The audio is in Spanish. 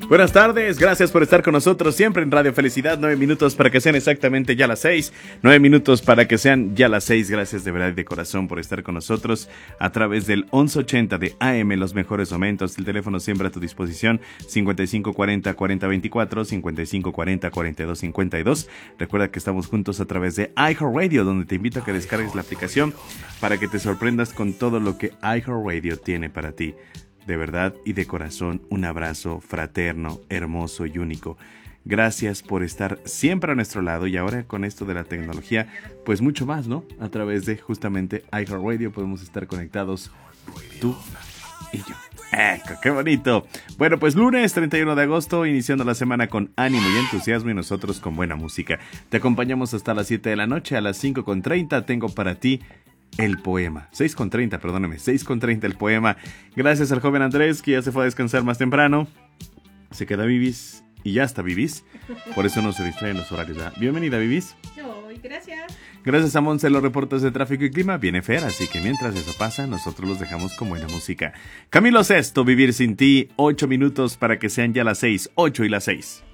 Buenas tardes, gracias por estar con nosotros siempre en Radio Felicidad. 9 minutos para que sean exactamente ya las 6. 9 minutos para que sean ya las 6. Gracias de verdad y de corazón por estar con nosotros a través del 1180 de AM, los mejores momentos. El teléfono siempre a tu disposición, 5540-4024, 5540-4252. Recuerda que estamos juntos a través de iHeartRadio, donde te invito a que descargues la aplicación para que te sorprendas con todo lo que iHeartRadio tiene para ti. De verdad y de corazón, un abrazo fraterno, hermoso y único. Gracias por estar siempre a nuestro lado y ahora con esto de la tecnología, pues mucho más, ¿no? A través de justamente iHeartRadio podemos estar conectados tú y yo. ¡Qué bonito! Bueno, pues lunes 31 de agosto, iniciando la semana con ánimo y entusiasmo y nosotros con buena música. Te acompañamos hasta las 7 de la noche, a las 5:30 tengo para ti el poema. 6:30, perdóname, 6:30 el poema. Gracias al joven Andrés, que ya se fue a descansar más temprano. Se queda Vivis y ya está Vivis. Por eso no se distraen los horarios. Bienvenida, Vivis. Gracias. Gracias a Monse, los reportes de tráfico y clima. Viene Fer, así que mientras eso pasa, nosotros los dejamos con buena música. Camilo Sesto, Vivir sin ti. 8 minutos para que sean ya las 6. 8 y las 6.